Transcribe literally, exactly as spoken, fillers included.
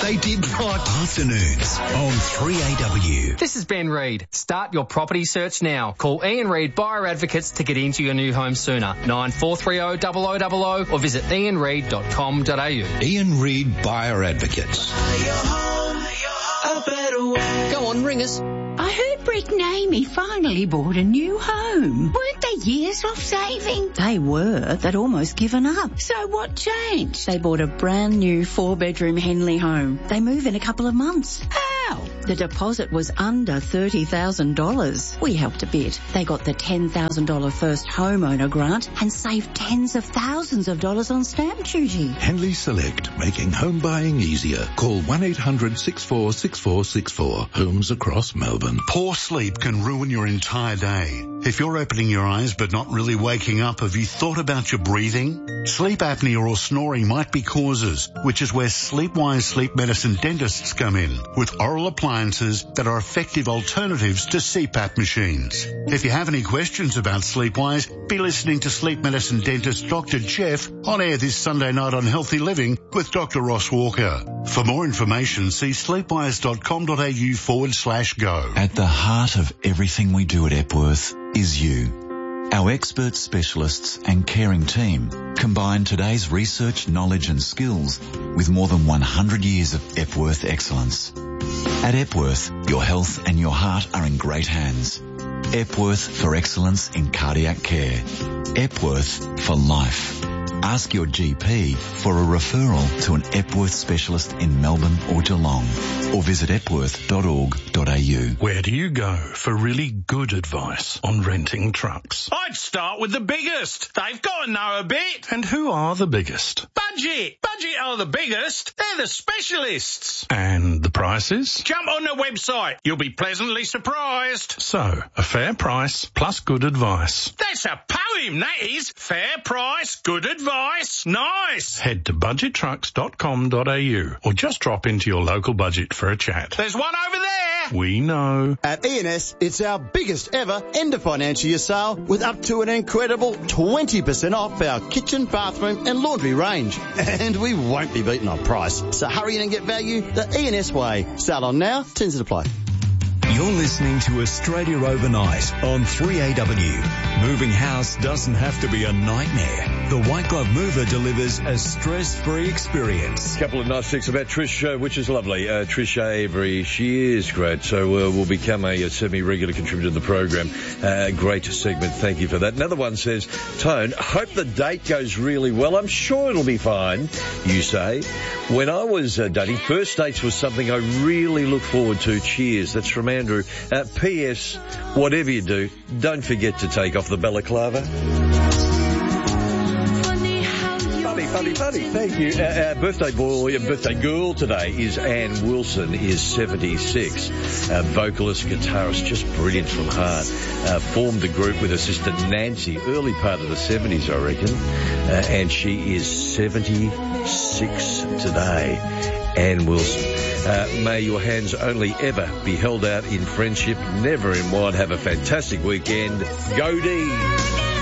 they did not. Afternoons on three A W. This is Ben Reid. Start your property search now. Call Ian Reid Buyer Advocates to get into your new home sooner. nine four three zero zero zero zero zero or visit ian reid dot com dot a u. Ian Reid Buyer Advocates. Go on, ring us. I heard Brett and Amy finally bought a new home. Weren't they years off saving? They were. They'd almost given up. So what changed? They bought a brand new four-bedroom Henley home. They move in a couple of months. How? The deposit was under thirty thousand dollars. We helped a bit. They got the ten thousand dollars first homeowner grant and saved tens of thousands of dollars on stamp duty. Henley Select, making home buying easier. Call one eight hundred six four six four six four. Homes across Melbourne. Poor sleep can ruin your entire day. If you're opening your eyes but not really waking up, have you thought about your breathing? Sleep apnea or snoring might be causes, which is where Sleepwise Sleep Medicine dentists come in, with oral appliances that are effective alternatives to C PAP machines. If you have any questions about Sleepwise, be listening to Sleep Medicine dentist Doctor Jeff on air this Sunday night on Healthy Living with Doctor Ross Walker. For more information, see sleepwise dot com dot a u forward slash go. At the heart of everything we do at Epworth is you. Our expert specialists and caring team combine today's research, knowledge and skills with more than one hundred years of Epworth excellence. At Epworth, your health and your heart are in great hands. Epworth for excellence in cardiac care. Epworth for life. Ask your G P for a referral to an Epworth specialist in Melbourne or Geelong, or visit epworth dot org dot a u. Where do you go for really good advice on renting trucks? I'd start with the biggest. They've got to know a bit. And who are the biggest? Budget. Budget are the biggest. They're the specialists. And the prices? Jump on the website. You'll be pleasantly surprised. So, a fair price plus good advice. That's a poem, that is. Fair price, good advice. Nice. Head to budget trucks dot com dot a u or just drop into your local budget for a chat. There's one over there. We know. At E and S, it's our biggest ever end of financial year sale with up to an incredible twenty percent off our kitchen, bathroom and laundry range. And we won't be beaten on price. So hurry in and get value the E and S way. Sale on now, tends to apply. You're listening to Australia Overnight on three A W. Moving house doesn't have to be a nightmare. The White Glove Mover delivers a stress-free experience. A couple of nice things about Trish, uh, which is lovely. Uh, Trish Avery, she is great, so uh, will become a, a semi-regular contributor to the program. Uh, great segment, thank you for that. Another one says, Tone, hope the date goes really well. I'm sure it'll be fine, you say. When I was uh, dating, first dates was something I really look forward to. Cheers. That's from Andrew. Uh, P S. Whatever you do, don't forget to take off the balaclava. Funny, funny, funny. Thank you. Uh, our birthday boy, uh, birthday girl today is Ann Wilson, is seventy-six. Uh, vocalist, guitarist, just brilliant from heart. Uh, formed the group with her sister Nancy, early part of the seventies, I reckon. Uh, and she is seventy-six today. Ann Wilson. Uh, may your hands only ever be held out in friendship, never in wine. Have a fantastic weekend. Go Dee!